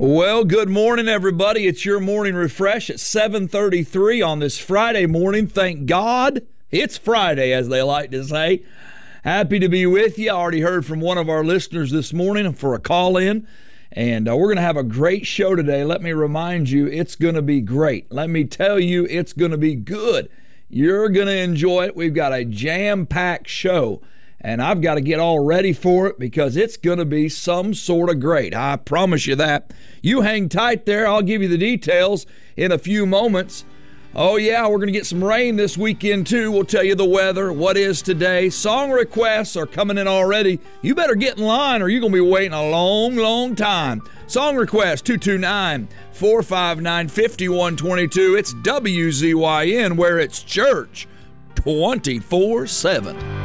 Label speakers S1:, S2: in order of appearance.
S1: Well, good morning, everybody. It's your morning refresh at 7:33 on this Friday morning. Thank God it's Friday, as they like to say. Happy to be with you. I already heard from one of our listeners this morning for a call-in, and we're going to have a great show today. Let me remind you, it's going to be great. Let me tell you, it's going to be good. You're going to enjoy it. We've got a jam-packed show, and I've got to get all ready for it because it's going to be some sort of great. I promise you that. You hang tight there. I'll give you the details in a few moments. Oh, yeah, we're going to get some rain this weekend, too. We'll tell you the weather, what is today. Song requests are coming in already. You better get in line or you're going to be waiting a long, long time. Song request, 229-459-5122. It's WZYN, where it's church 24/7.